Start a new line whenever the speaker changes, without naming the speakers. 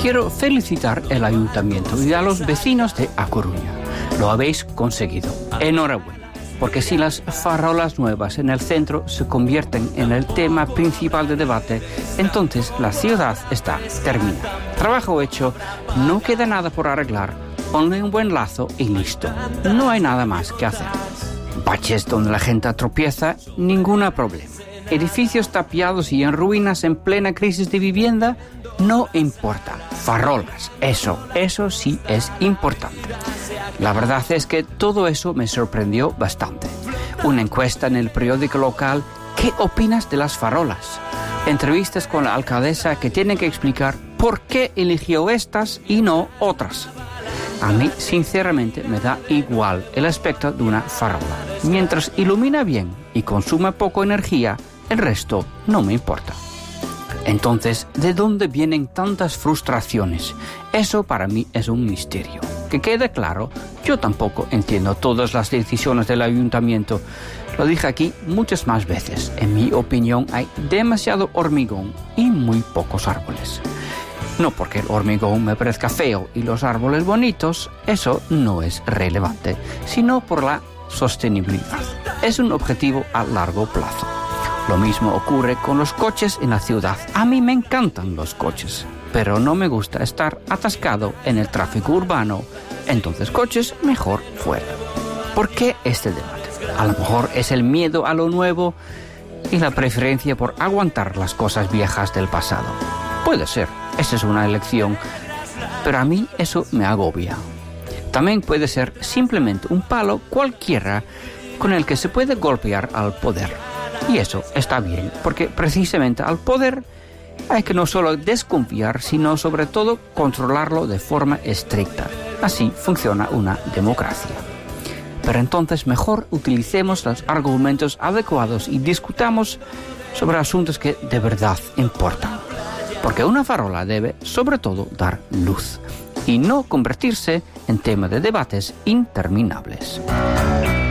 quiero felicitar al ayuntamiento y a los vecinos de A Coruña. Lo habéis conseguido. Enhorabuena. Porque si las farolas nuevas en el centro se convierten en el tema principal de debate, entonces la ciudad está terminada. Trabajo hecho, no queda nada por arreglar, ponle un buen lazo y listo. No hay nada más que hacer. Baches donde la gente tropieza, ningún problema. Edificios tapiados y en ruinas en plena crisis de vivienda, no importa. Farolas, eso sí es importante. La verdad es que todo eso me sorprendió bastante. Una encuesta en el periódico local, ¿qué opinas de las farolas? Entrevistas con la alcaldesa que tienen que explicar por qué eligió estas y no otras. A mí, sinceramente, me da igual el aspecto de una farola. Mientras ilumina bien y consume poco energía, el resto no me importa. Entonces, ¿de dónde vienen tantas frustraciones? Eso para mí es un misterio. Que quede claro, yo tampoco entiendo todas las decisiones del ayuntamiento. Lo dije aquí muchas más veces. En mi opinión, hay demasiado hormigón y muy pocos árboles. No porque el hormigón me parezca feo y los árboles bonitos, eso no es relevante, sino por la sostenibilidad. Es un objetivo a largo plazo. Lo mismo ocurre con los coches en la ciudad. A mí me encantan los coches, pero no me gusta estar atascado en el tráfico urbano. Entonces, coches, mejor fuera. ¿Por qué este debate? A lo mejor es el miedo a lo nuevo y la preferencia por aguantar las cosas viejas del pasado. Puede ser, esa es una elección, pero a mí eso me agobia. También puede ser simplemente un palo cualquiera con el que se puede golpear al poder. Y eso está bien, porque precisamente al poder hay que no solo desconfiar, sino sobre todo controlarlo de forma estricta. Así funciona una democracia. Pero entonces mejor utilicemos los argumentos adecuados y discutamos sobre asuntos que de verdad importan. Porque una farola debe, sobre todo, dar luz y no convertirse en tema de debates interminables.